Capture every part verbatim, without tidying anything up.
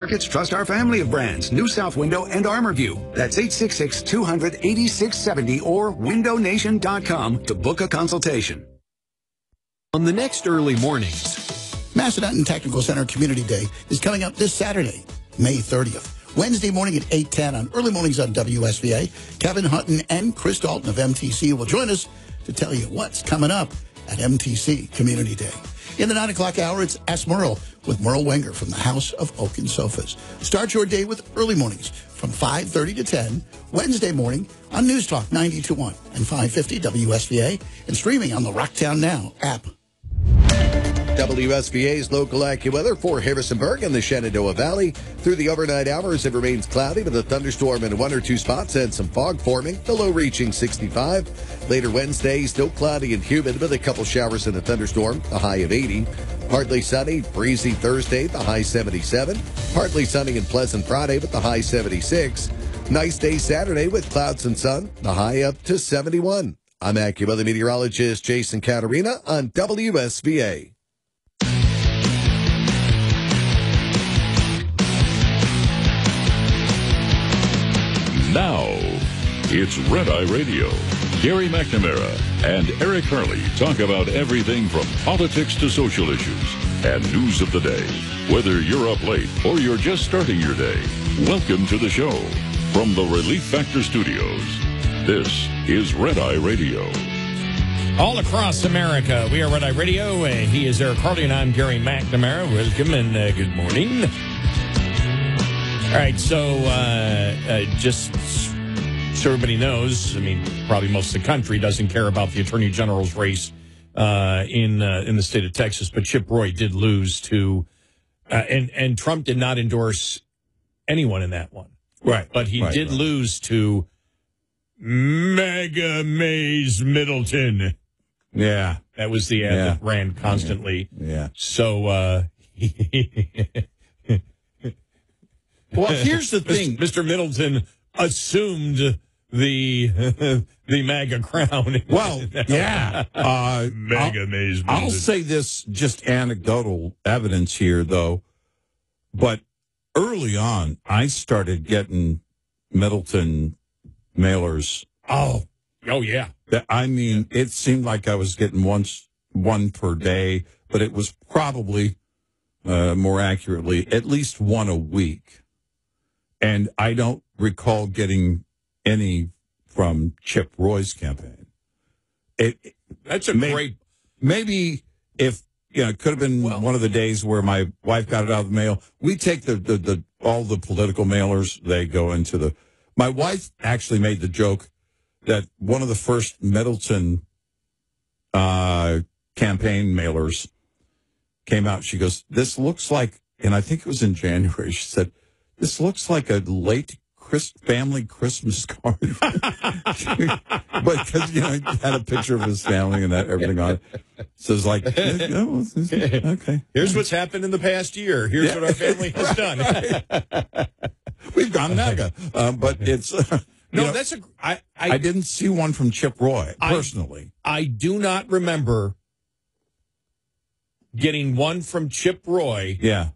markets trust our family of brands, New South Window and ArmorView. That's eight six six, two hundred, eighty-six seventy or window nation dot com to book a consultation. On the next early mornings, Macedon Technical Center Community Day is coming up this Saturday, May thirtieth. Wednesday morning at eight ten on Early Mornings on W S V A. Kevin Hutton and Chris Dalton of M T C will join us to tell you what's coming up at M T C Community Day. In the nine o'clock hour, it's Ask Merle with Merle Wenger from the House of Oak and Sofas. Start your day with Early Mornings from five thirty to ten, Wednesday morning on News Talk ninety-two point one and five fifty W S V A and streaming on the Rocktown Now app. W S V A's local AccuWeather for Harrisonburg and the Shenandoah Valley. Through the overnight hours, it remains cloudy with a thunderstorm in one or two spots and some fog forming, the low reaching sixty-five. Later Wednesday, still cloudy and humid with a couple showers and a thunderstorm, the high of eighty. Partly sunny, breezy Thursday, the high seventy-seven. Partly sunny and pleasant Friday with the high seventy-six. Nice day Saturday with clouds and sun, the high up to seventy-one. I'm AccuWeather meteorologist Jason Caterina on W S V A. Now, it's Red Eye Radio. Gary McNamara and Eric Harley talk about everything from politics to social issues and news of the day. Whether you're up late or you're just starting your day, welcome to the show. From the Relief Factor Studios, this is Red Eye Radio. All across America, we are Red Eye Radio. Uh, he is Eric Harley, and I'm Gary McNamara. Welcome and uh, good morning. All right, so uh, uh, just so everybody knows, I mean, probably most of the country doesn't care about the Attorney General's race uh, in uh, in the state of Texas, but Chip Roy did lose to, uh, and, and Trump did not endorse anyone in that one. Right. But he right, did right. lose to Mega Mays Middleton. Yeah. That was the ad yeah. that ran constantly. Yeah. yeah. So, uh, well, here's the thing. Mister Middleton assumed the the MAGA crown. Well, yeah. Uh, Mega I'll, Mays Middleton. I'll say this, just anecdotal evidence here, though. But early on, I started getting Middleton mailers. Oh, oh yeah. That, I mean, it seemed like I was getting once one per day, but it was probably, uh, more accurately, at least one a week. And I don't recall getting any from Chip Roy's campaign. It, it, That's a may, great... Maybe if, you know, it could have been well, one of the days where my wife got it out of the mail. We take the, the, the all the political mailers, they go into the... My wife actually made the joke that one of the first Middleton uh, campaign mailers came out. She goes, this looks like, and I think it was in January, she said, this looks like a late Chris, family Christmas card. But because, you know, he had a picture of his family and that everything on it. So it's like, oh, okay. Here's what's happened in the past year. Here's yeah. what our family has done. We've gone mega. Um, but it's... Uh, no, know, that's a... I, I, I didn't see one from Chip Roy, personally. I, I do not remember getting one from Chip Roy. Yeah.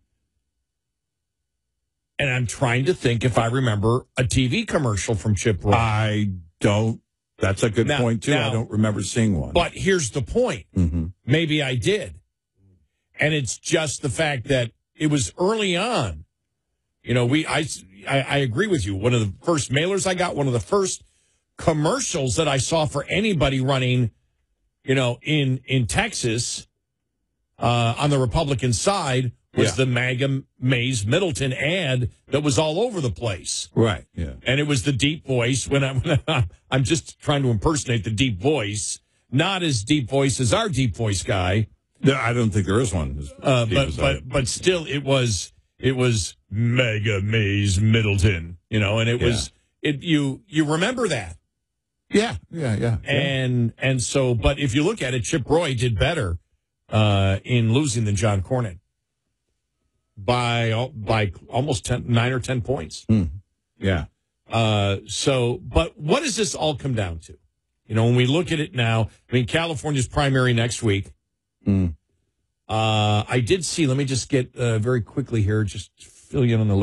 And I'm trying to think if I remember a T V commercial from Chip Roy. I don't. That's a good now, point, too. Now, I don't remember seeing one. But here's the point. Mm-hmm. Maybe I did. And it's just the fact that it was early on. You know, we I, I, I agree with you. One of the first mailers I got, one of the first commercials that I saw for anybody running, you know, in, in Texas uh, on the Republican side was yeah. the MAGA Mays Middleton ad that was all over the place. Right, yeah. And it was the deep voice. When I'm, I'm just trying to impersonate the deep voice. Not as deep voice as our deep voice guy. No, I don't think there is one. Uh, but but but still, it was it was Mega Mays Middleton, you know, and it yeah. was it. You you remember that? Yeah, yeah, yeah. And yeah. and so, but if you look at it, Chip Roy did better uh, in losing than John Cornyn by by almost ten, nine or ten points. Mm. Yeah. Uh, so, but what does this all come down to? You know, when we look at it now, I mean, California's primary next week. Mm. Uh, I did see, let me just get uh, very quickly here, just fill you in on the